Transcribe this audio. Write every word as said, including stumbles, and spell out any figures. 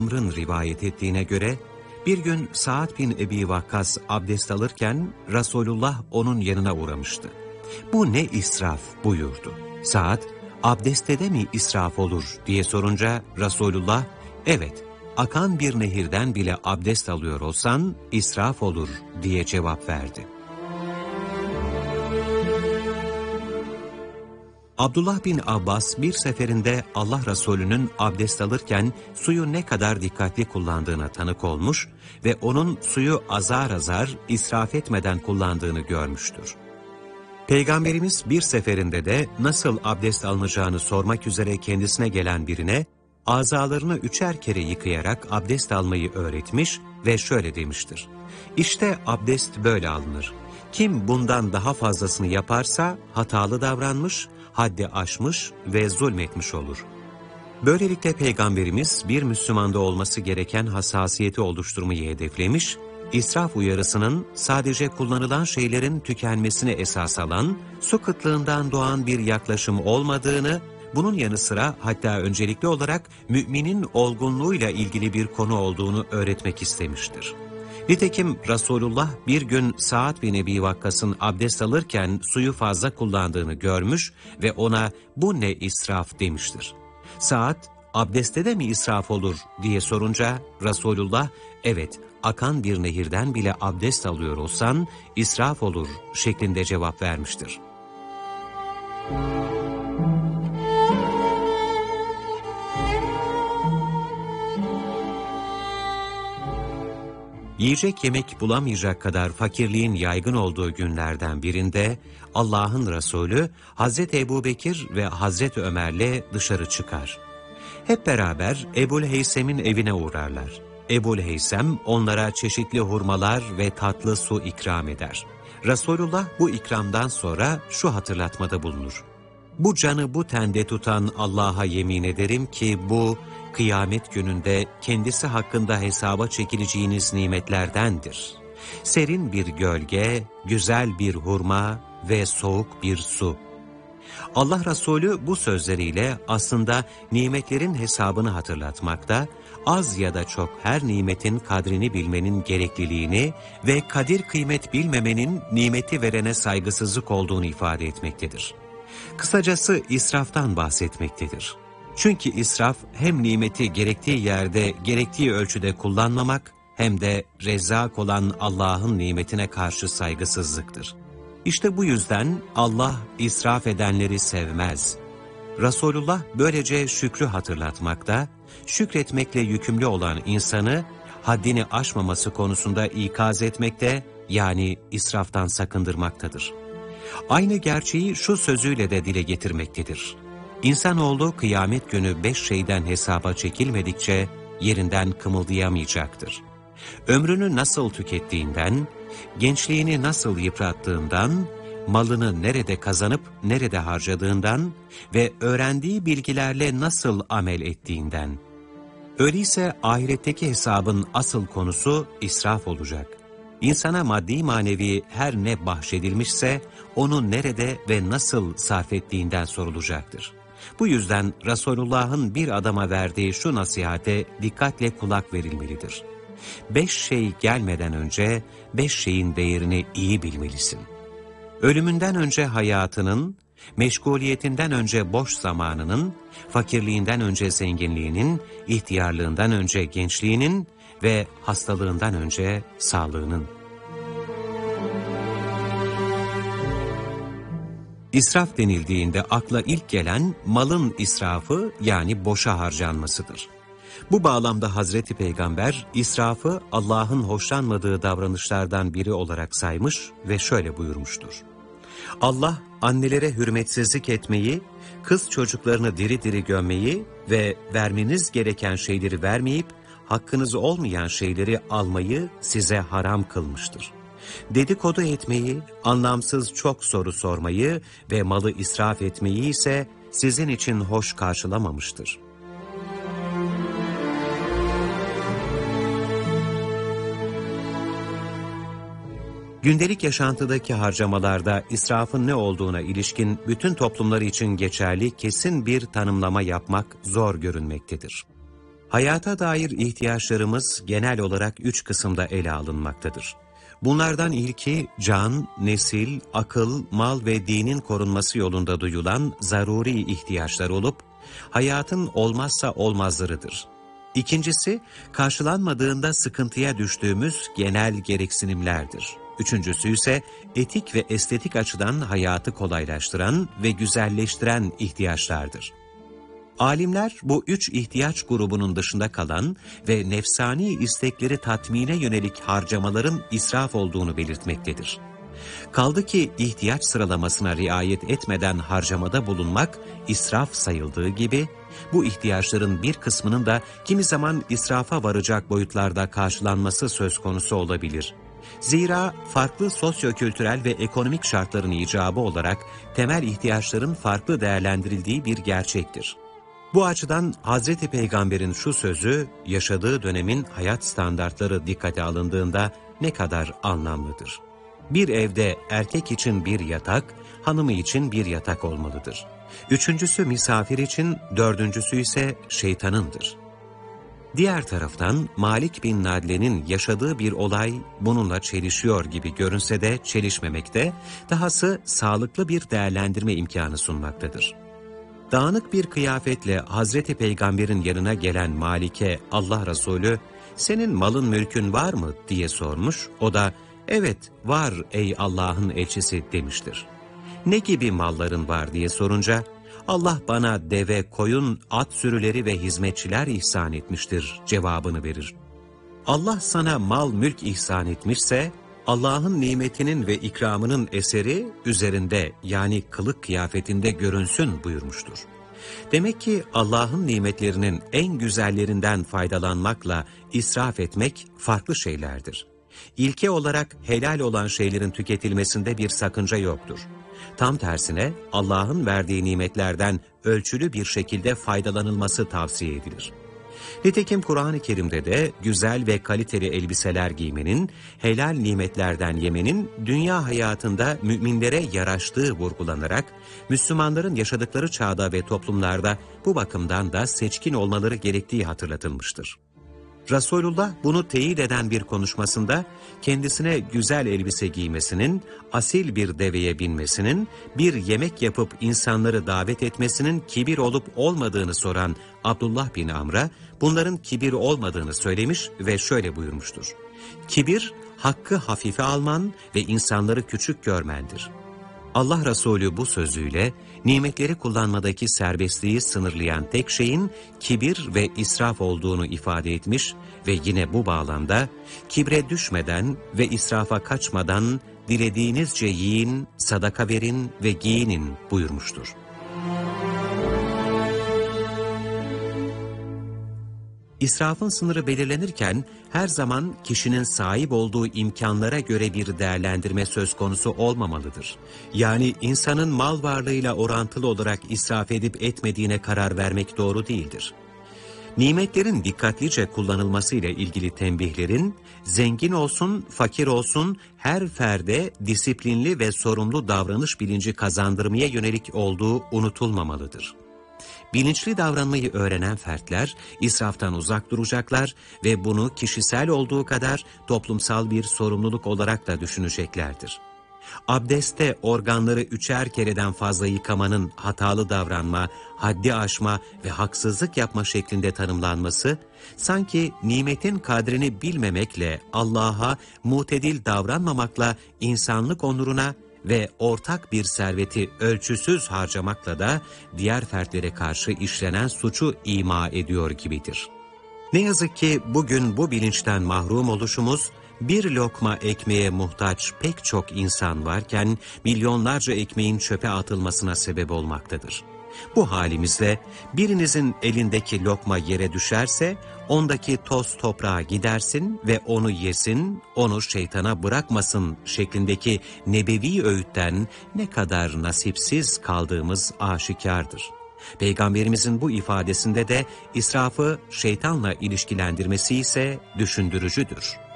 Amr'ın rivayet ettiğine göre, bir gün Sa'd bin Ebi Vakkas abdest alırken Resulullah onun yanına uğramıştı. "Bu ne israf?" buyurdu. Sa'd, "Abdestte de mi israf olur?" diye sorunca Resulullah, "Evet, akan bir nehirden bile abdest alıyor olsan israf olur." diye cevap verdi. Abdullah bin Abbas bir seferinde Allah Resulü'nün abdest alırken suyu ne kadar dikkatli kullandığına tanık olmuş ve onun suyu azar azar israf etmeden kullandığını görmüştür. Peygamberimiz bir seferinde de nasıl abdest alınacağını sormak üzere kendisine gelen birine azalarını üçer kere yıkayarak abdest almayı öğretmiş ve şöyle demiştir: "İşte abdest böyle alınır. Kim bundan daha fazlasını yaparsa hatalı davranmış, haddi aşmış ve zulmetmiş olur." Böylelikle Peygamberimiz bir Müslümanda olması gereken hassasiyeti oluşturmayı hedeflemiş, israf uyarısının sadece kullanılan şeylerin tükenmesine esas alan, su kıtlığından doğan bir yaklaşım olmadığını, bunun yanı sıra hatta öncelikli olarak müminin olgunluğuyla ilgili bir konu olduğunu öğretmek istemiştir. Nitekim Resulullah bir gün Sa'd bin Ebi Vakkas'ın abdest alırken suyu fazla kullandığını görmüş ve ona "Bu ne israf?" demiştir. Sa'd, "Abdestte de mi israf olur?" diye sorunca Resulullah, "Evet, akan bir nehirden bile abdest alıyor olsan israf olur" şeklinde cevap vermiştir. Yiyecek yemek bulamayacak kadar fakirliğin yaygın olduğu günlerden birinde Allah'ın Resulü Hazreti Ebubekir ve Hazreti Ömer'le dışarı çıkar. Hep beraber Ebu'l-Heysem'in evine uğrarlar. Ebu'l-Heysem onlara çeşitli hurmalar ve tatlı su ikram eder. Resulullah bu ikramdan sonra şu hatırlatmada bulunur: "Bu canı bu tende tutan Allah'a yemin ederim ki bu, kıyamet gününde kendisi hakkında hesaba çekileceğiniz nimetlerdendir. Serin bir gölge, güzel bir hurma ve soğuk bir su." Allah Resulü bu sözleriyle aslında nimetlerin hesabını hatırlatmakta, az ya da çok her nimetin kadrini bilmenin gerekliliğini ve kadir kıymet bilmemenin nimeti verene saygısızlık olduğunu ifade etmektedir. Kısacası israftan bahsetmektedir. Çünkü israf hem nimeti gerektiği yerde, gerektiği ölçüde kullanmamak, hem de Rezzak olan Allah'ın nimetine karşı saygısızlıktır. İşte bu yüzden Allah israf edenleri sevmez. Resulullah böylece şükrü hatırlatmakta, şükretmekle yükümlü olan insanı haddini aşmaması konusunda ikaz etmekte, yani israftan sakındırmaktadır. Aynı gerçeği şu sözüyle de dile getirmektedir: İnsanoğlu kıyamet günü beş şeyden hesaba çekilmedikçe yerinden kımıldayamayacaktır. Ömrünü nasıl tükettiğinden, gençliğini nasıl yıprattığından, malını nerede kazanıp nerede harcadığından ve öğrendiği bilgilerle nasıl amel ettiğinden. Öyleyse ahiretteki hesabın asıl konusu israf olacak. İnsana maddi manevi her ne bahşedilmişse onu nerede ve nasıl sarf ettiğinden sorulacaktır. Bu yüzden Resulullah'ın bir adama verdiği şu nasihate dikkatle kulak verilmelidir: Beş şey gelmeden önce beş şeyin değerini iyi bilmelisin. Ölümünden önce hayatının, meşguliyetinden önce boş zamanının, fakirliğinden önce zenginliğinin, ihtiyarlığından önce gençliğinin ve hastalığından önce sağlığının. İsraf denildiğinde akla ilk gelen malın israfı, yani boşa harcanmasıdır. Bu bağlamda Hazreti Peygamber israfı Allah'ın hoşlanmadığı davranışlardan biri olarak saymış ve şöyle buyurmuştur: Allah annelere hürmetsizlik etmeyi, kız çocuklarını diri diri gömmeyi ve vermeniz gereken şeyleri vermeyip hakkınız olmayan şeyleri almayı size haram kılmıştır. Dedikodu etmeyi, anlamsız çok soru sormayı ve malı israf etmeyi ise sizin için hoş karşılamamıştır. Gündelik yaşantıdaki harcamalarda israfın ne olduğuna ilişkin bütün toplumlar için geçerli kesin bir tanımlama yapmak zor görünmektedir. Hayata dair ihtiyaçlarımız genel olarak üç kısımda ele alınmaktadır. Bunlardan ilki can, nesil, akıl, mal ve dinin korunması yolunda duyulan zaruri ihtiyaçlar olup, hayatın olmazsa olmazlarıdır. İkincisi, karşılanmadığında sıkıntıya düştüğümüz genel gereksinimlerdir. Üçüncüsü ise etik ve estetik açıdan hayatı kolaylaştıran ve güzelleştiren ihtiyaçlardır. Alimler bu üç ihtiyaç grubunun dışında kalan ve nefsani istekleri tatmine yönelik harcamaların israf olduğunu belirtmektedir. Kaldı ki ihtiyaç sıralamasına riayet etmeden harcamada bulunmak israf sayıldığı gibi, bu ihtiyaçların bir kısmının da kimi zaman israfa varacak boyutlarda karşılanması söz konusu olabilir. Zira farklı sosyokültürel ve ekonomik şartların icabı olarak temel ihtiyaçların farklı değerlendirildiği bir gerçektir. Bu açıdan Hazreti Peygamber'in şu sözü, yaşadığı dönemin hayat standartları dikkate alındığında ne kadar anlamlıdır. Bir evde erkek için bir yatak, hanımı için bir yatak olmalıdır. Üçüncüsü misafir için, dördüncüsü ise şeytanındır. Diğer taraftan Malik bin Nadle'nin yaşadığı bir olay bununla çelişiyor gibi görünse de çelişmemekte, dahası sağlıklı bir değerlendirme imkanı sunmaktadır. Dağınık bir kıyafetle Hazreti Peygamber'in yanına gelen Malik'e Allah Resulü, "Senin malın mülkün var mı?" diye sormuş. O da, "Evet, var ey Allah'ın elçisi" demiştir. "Ne gibi malların var?" diye sorunca, "Allah bana deve, koyun, at sürüleri ve hizmetçiler ihsan etmiştir" cevabını verir. Allah sana mal mülk ihsan etmişse, Allah'ın nimetinin ve ikramının eseri üzerinde, yani kılık kıyafetinde görünsün buyurmuştur. Demek ki Allah'ın nimetlerinin en güzellerinden faydalanmakla israf etmek farklı şeylerdir. İlke olarak helal olan şeylerin tüketilmesinde bir sakınca yoktur. Tam tersine Allah'ın verdiği nimetlerden ölçülü bir şekilde faydalanılması tavsiye edilir. Nitekim Kur'an-ı Kerim'de de güzel ve kaliteli elbiseler giymenin, helal nimetlerden yemenin dünya hayatında müminlere yaraştığı vurgulanarak, Müslümanların yaşadıkları çağda ve toplumlarda bu bakımdan da seçkin olmaları gerektiği hatırlatılmıştır. Resulullah bunu teyit eden bir konuşmasında kendisine güzel elbise giymesinin, asil bir deveye binmesinin, bir yemek yapıp insanları davet etmesinin kibir olup olmadığını soran Abdullah bin Amr'a bunların kibir olmadığını söylemiş ve şöyle buyurmuştur: "Kibir, hakkı hafife alman ve insanları küçük görmendir." Allah Resulü bu sözüyle nimetleri kullanmadaki serbestliği sınırlayan tek şeyin kibir ve israf olduğunu ifade etmiş ve yine bu bağlamda kibre düşmeden ve israfa kaçmadan dilediğinizce yiyin, sadaka verin ve giyinin buyurmuştur. İsrafın sınırı belirlenirken her zaman kişinin sahip olduğu imkanlara göre bir değerlendirme söz konusu olmamalıdır. Yani insanın mal varlığıyla orantılı olarak israf edip etmediğine karar vermek doğru değildir. Nimetlerin dikkatlice kullanılması ile ilgili tembihlerin, zengin olsun, fakir olsun, her ferde disiplinli ve sorumlu davranış bilinci kazandırmaya yönelik olduğu unutulmamalıdır. Bilinçli davranmayı öğrenen fertler israftan uzak duracaklar ve bunu kişisel olduğu kadar toplumsal bir sorumluluk olarak da düşüneceklerdir. Abdestte organları üçer kereden fazla yıkamanın hatalı davranma, haddi aşma ve haksızlık yapma şeklinde tanımlanması, sanki nimetin kadrini bilmemekle, Allah'a mutedil davranmamakla insanlık onuruna ve ortak bir serveti ölçüsüz harcamakla da diğer fertlere karşı işlenen suçu ima ediyor gibidir. Ne yazık ki bugün bu bilinçten mahrum oluşumuz, bir lokma ekmeğe muhtaç pek çok insan varken milyonlarca ekmeğin çöpe atılmasına sebep olmaktadır. Bu halimizle birinizin elindeki lokma yere düşerse ondaki toz toprağa gidersin ve onu yesin, onu şeytana bırakmasın şeklindeki nebevi öğütten ne kadar nasipsiz kaldığımız aşikardır. Peygamberimizin bu ifadesinde de israfı şeytanla ilişkilendirmesi ise düşündürücüdür.